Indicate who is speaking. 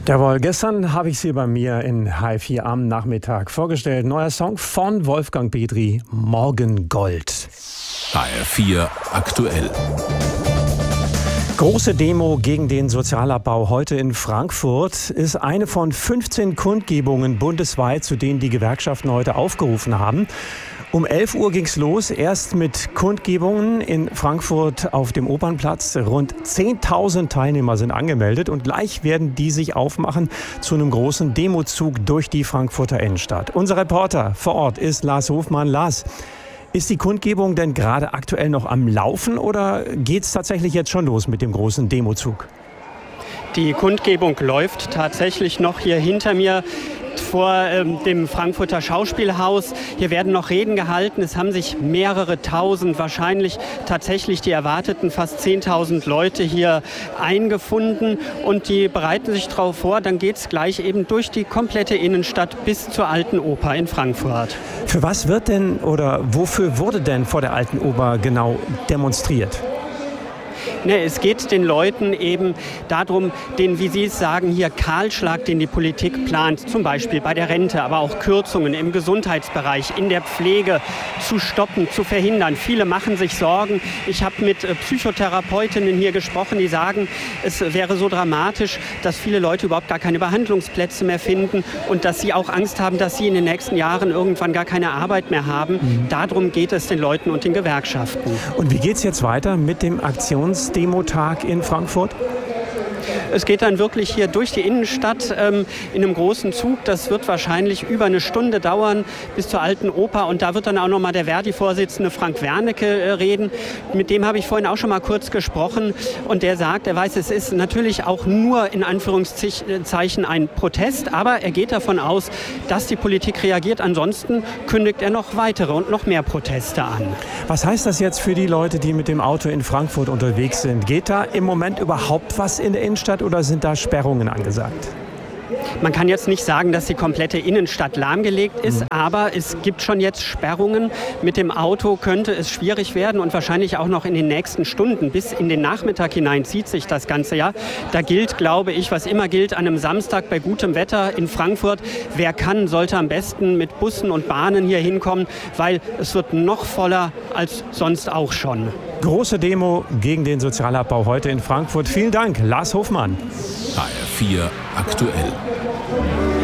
Speaker 1: Jawohl, gestern habe ich sie bei mir in H4 am Nachmittag vorgestellt. Neuer Song von Wolfgang Petri, Morgengold.
Speaker 2: HR4 aktuell.
Speaker 1: Große Demo gegen den Sozialabbau heute in Frankfurt ist eine von 15 Kundgebungen bundesweit, zu denen die Gewerkschaften heute aufgerufen haben. Um 11 Uhr ging es los, erst mit Kundgebungen in Frankfurt auf dem Opernplatz. Rund 10.000 Teilnehmer sind angemeldet und gleich werden die sich aufmachen zu einem großen Demozug durch die Frankfurter Innenstadt. Unser Reporter vor Ort ist Lars Hofmann. Lars, ist die Kundgebung denn gerade aktuell noch am Laufen oder geht es tatsächlich jetzt schon los mit dem großen Demozug?
Speaker 3: Die Kundgebung läuft tatsächlich noch hier hinter mir vor dem Frankfurter Schauspielhaus. Hier werden noch Reden gehalten. Es haben sich mehrere tausend, wahrscheinlich tatsächlich die erwarteten fast 10.000 Leute hier eingefunden. Und die bereiten sich darauf vor, dann geht es gleich eben durch die komplette Innenstadt bis zur Alten Oper in Frankfurt.
Speaker 1: Für was wird denn oder wofür wurde denn vor der Alten Oper genau demonstriert?
Speaker 3: Es geht den Leuten eben darum, den, wie Sie es sagen, hier Kahlschlag, den die Politik plant, zum Beispiel bei der Rente, aber auch Kürzungen im Gesundheitsbereich, in der Pflege zu stoppen, zu verhindern. Viele machen sich Sorgen. Ich habe mit Psychotherapeutinnen hier gesprochen, die sagen, es wäre so dramatisch, dass viele Leute überhaupt gar keine Behandlungsplätze mehr finden und dass sie auch Angst haben, dass sie in den nächsten Jahren irgendwann gar keine Arbeit mehr haben. Darum geht es den Leuten und den Gewerkschaften.
Speaker 1: Und wie geht es jetzt weiter mit dem Aktionsdemotag in Frankfurt?
Speaker 3: Es geht dann wirklich hier durch die Innenstadt in einem großen Zug. Das wird wahrscheinlich über eine Stunde dauern bis zur Alten Oper. Und da wird dann auch noch mal der Verdi-Vorsitzende Frank Wernicke reden. Mit dem habe ich vorhin auch schon mal kurz gesprochen. Und der sagt, er weiß, es ist natürlich auch nur in Anführungszeichen ein Protest. Aber er geht davon aus, dass die Politik reagiert. Ansonsten kündigt er noch weitere und noch mehr Proteste an.
Speaker 1: Was heißt das jetzt für die Leute, die mit dem Auto in Frankfurt unterwegs sind? Geht da im Moment überhaupt was in der Innenstadt oder sind da Sperrungen angesagt?
Speaker 3: Man kann jetzt nicht sagen, dass die komplette Innenstadt lahmgelegt ist, aber es gibt schon jetzt Sperrungen. Mit dem Auto könnte es schwierig werden und wahrscheinlich auch noch in den nächsten Stunden. Bis in den Nachmittag hinein zieht sich das Ganze ja. Da gilt, glaube ich, was immer gilt an einem Samstag bei gutem Wetter in Frankfurt. Wer kann, sollte am besten mit Bussen und Bahnen hier hinkommen, weil es wird noch voller als sonst auch schon.
Speaker 1: Große Demo gegen den Sozialabbau heute in Frankfurt. Vielen Dank, Lars Hofmann.
Speaker 2: HR4 aktuell.